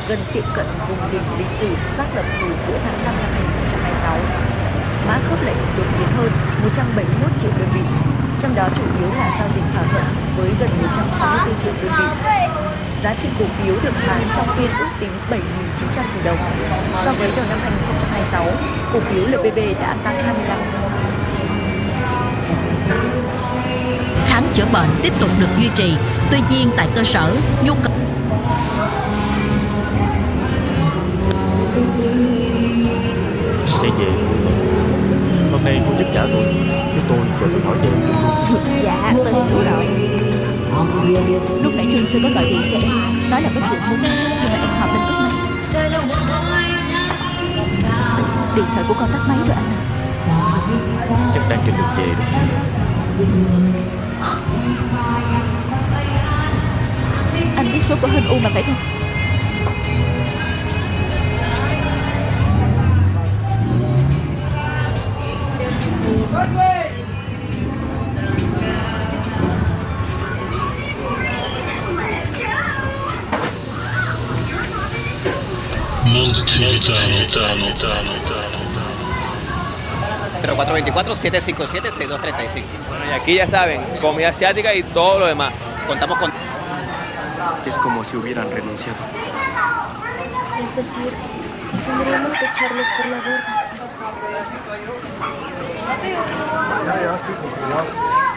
gần tiệm cận vùng đỉnh lịch sử xác lập hồi giữa tháng 5 năm 2026. Mã khớp lệnh đột biến hơn 171 triệu đơn vị, trong đó chủ yếu là giao dịch thỏa thuận với gần 164 triệu đơn vị. Giá trị cổ phiếu được bán trong phiên ước tính 7.900 tỷ đồng. So với đầu năm 2026, cổ phiếu LBB đã tăng 25. Khám chữa bệnh tiếp tục được duy trì, tuy nhiên tại cơ sở, nhu cầu sẽ về. Hôm nay cô giúp đỡ tôi, giúp tôi rồi tôi hỏi cho em luôn. Dạ, tôi hiểu rồi. Lúc nãy Trương Sư có gọi điện cho em, nói là có chuyện muốn, nhưng mà em họp lên cúp máy. Điện thoại của con tắt máy rồi anh à. Chắc đang trên đường về đó. Anh biết số của Hân U mà phải không? Pero 424-757-6235. Bueno, y aquí ya saben, comida asiática y todo lo demás. Contamos con... Es como si hubieran renunciado. Es decir, tendríamos que echarlos por la borda.